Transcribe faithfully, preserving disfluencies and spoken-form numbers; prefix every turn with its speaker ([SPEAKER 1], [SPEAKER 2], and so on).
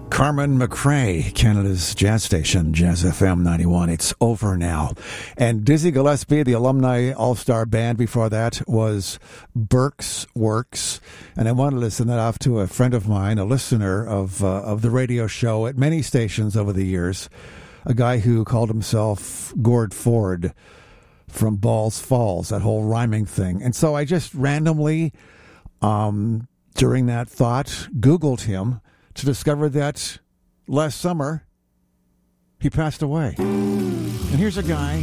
[SPEAKER 1] Carmen McRae, Canada's jazz station, Jazz F M ninety-one. It's over now. And Dizzy Gillespie, the alumni all-star band before that, was Burke's Works. And I wanted to send that off to a friend of mine, a listener of uh, of the radio show at many stations over the years, a guy who called himself Gord Ford from Balls Falls, that whole rhyming thing. And so I just randomly, um, during that thought, Googled him to discover that last summer he passed away. And here's a guy